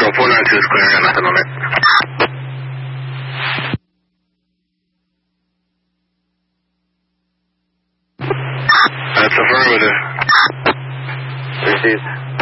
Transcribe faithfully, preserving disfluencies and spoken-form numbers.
Control four nine two is clear, got nothing on it. That's affirmative. Received.